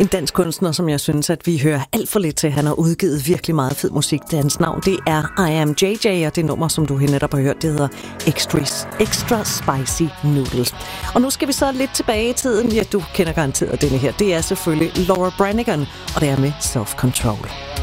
En dansk kunstner, som jeg synes, at vi hører alt for lidt til. Han har udgivet virkelig meget fed musik. Hans navn, det er I Am JJ, og det nummer, som du netop har hørt, det hedder Extra Spicy Noodles. Og nu skal vi så lidt tilbage i tiden. Ja, du kender garanteret denne her. Det er selvfølgelig Laura Branigan, og det er med Self Control.